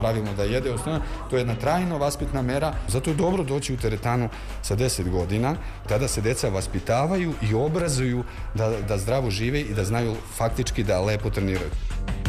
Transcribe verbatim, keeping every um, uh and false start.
pravilno da jede, osnovno, to je jedna trajno vaspitna mera, zato je dobro doći u teretanu sa deset godina, tada se deca vaspitavaju i obrazuju da, da zdravo žive i da znaju faktički da lepo treniraju.